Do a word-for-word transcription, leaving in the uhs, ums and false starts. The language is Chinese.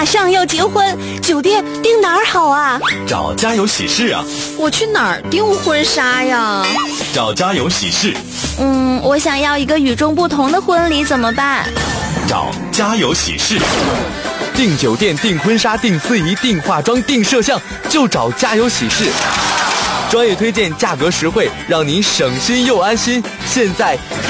上要结婚，酒店订哪儿好啊？ 找家有喜事啊。 我去哪儿订婚纱呀？ 找家有喜事。 嗯，我想要一个与众不同的婚礼，怎么办？ 找家有喜事。 订酒店、订婚纱、订司仪、订化妆、订摄像，就找家有喜事。专业推荐，价格实惠，让您省心又安心。现在